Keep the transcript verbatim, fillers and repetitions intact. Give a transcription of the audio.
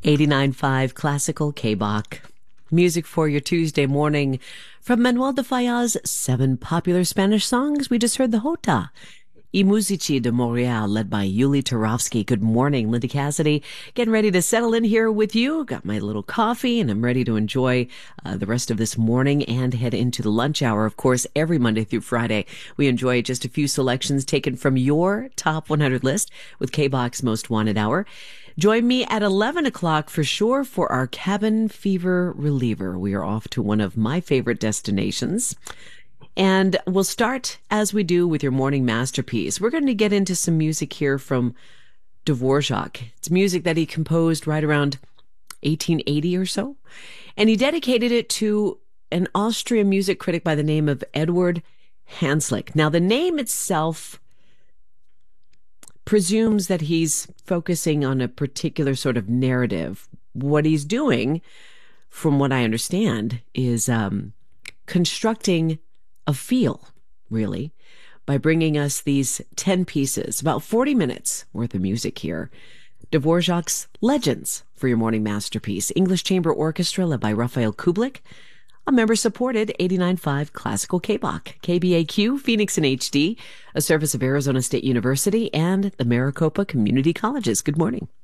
eighty-nine point five Classical K-Bach. Music for your Tuesday morning from Manuel de Falla's seven popular Spanish songs. We just heard the Jota y Musici de Montreal, led by Yuli Turovsky. Good morning, Linda Cassidy. Getting ready to settle in here with you. Got my little coffee, and I'm ready to enjoy uh, the rest of this morning and head into the lunch hour. Of course, every Monday through Friday, we enjoy just a few selections taken from your top one hundred list with K-Bach's Most Wanted Hour. Join me at eleven o'clock for sure for our cabin fever reliever. We are off to one of my favorite destinations. And we'll start, as we do, with your morning masterpiece. We're going to get into some music here from Dvorak. It's music that he composed right around eighteen eighty or so. And he dedicated it to an Austrian music critic by the name of Eduard Hanslick. Now, the name itself presumes that he's focusing on a particular sort of narrative. What he's doing, from what I understand, is um, constructing a feel, really, by bringing us these ten pieces, about forty minutes worth of music here. Dvorak's Legends for your morning masterpiece. English Chamber Orchestra led by Rafael Kublik. A member-supported eighty-nine point five Classical K-Bach. K B A Q, Phoenix in H D, a service of Arizona State University and the Maricopa Community Colleges. Good morning.